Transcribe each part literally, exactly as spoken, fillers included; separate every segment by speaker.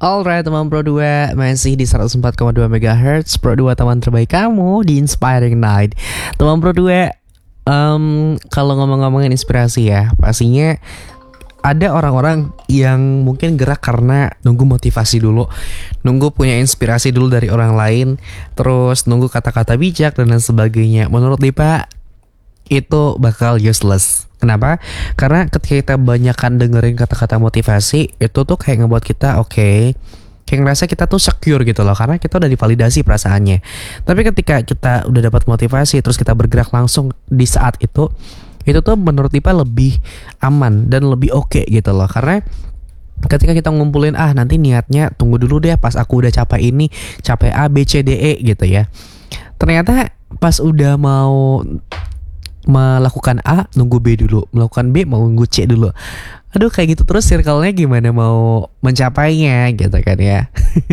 Speaker 1: Alright teman Pro dua, masih di seratus empat koma dua megahertz Pro dua, teman terbaik kamu di Inspiring Night. Teman Pro dua, um, kalau ngomong-ngomongin inspirasi ya, pastinya ada orang-orang yang mungkin gerak karena nunggu motivasi dulu, nunggu punya inspirasi dulu dari orang lain, terus nunggu kata-kata bijak dan lain sebagainya. Menurut Dipa, itu bakal useless. Kenapa? Karena ketika kita banyakan dengerin kata-kata motivasi, itu tuh kayak ngebuat kita oke, okay, kayak ngerasa kita tuh secure gitu loh, karena kita udah divalidasi perasaannya. Tapi ketika kita udah dapat motivasi, terus kita bergerak langsung di saat itu, itu tuh menurut Dipa lebih aman dan lebih oke okay gitu loh. Karena ketika kita ngumpulin, ah nanti niatnya tunggu dulu deh pas aku udah capai ini, capai A, B, C, D, E gitu ya. Ternyata pas udah mau melakukan A, nunggu B dulu, melakukan B, mau nunggu C dulu. Aduh, kayak gitu terus circle-nya gimana mau mencapainya gitu kan ya.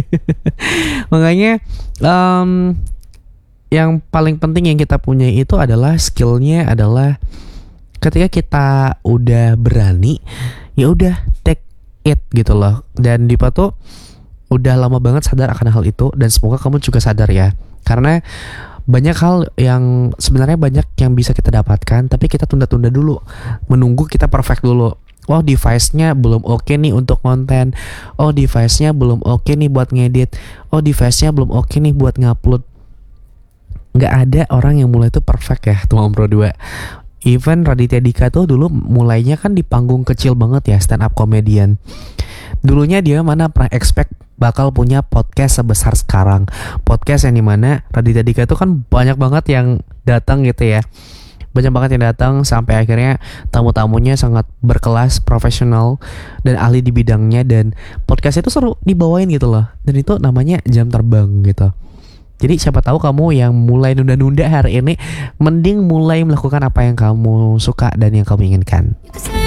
Speaker 1: Makanya um, yang paling penting yang kita punya itu adalah skillnya adalah ketika kita udah berani, ya udah take it gitu loh. Dan Dipa tuh udah lama banget sadar akan hal itu, dan semoga kamu juga sadar ya. Karena banyak hal yang sebenarnya banyak yang bisa kita dapatkan, tapi kita tunda-tunda dulu, menunggu kita perfect dulu. Oh, device-nya belum oke okay nih untuk konten. Oh, device-nya belum oke okay nih buat ngedit. Oh, device-nya belum oke okay nih buat ngupload. Nggak ada orang yang mulai itu perfect ya, teman Pro dua. Even Raditya Dika tuh dulu mulainya kan di panggung kecil banget ya, stand up comedian. Dulunya dia mana pernah expect bakal punya podcast sebesar sekarang. Podcast yang dimana Raditya Dika itu kan banyak banget yang datang gitu ya. Banyak banget yang datang sampai akhirnya tamu-tamunya sangat berkelas, profesional, dan ahli di bidangnya. Dan podcast itu seru dibawain gitu loh. Dan itu namanya Jam Terbang gitu. Jadi siapa tahu kamu yang mulai nunda-nunda hari ini, mending mulai melakukan apa yang kamu suka dan yang kamu inginkan.